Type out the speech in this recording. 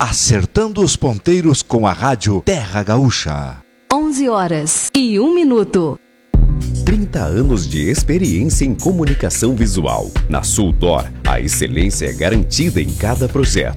acertando os ponteiros com a rádio Terra Gaúcha. 11h01. 30 anos de experiência em comunicação visual. Na Sultor, a excelência é garantida em cada projeto.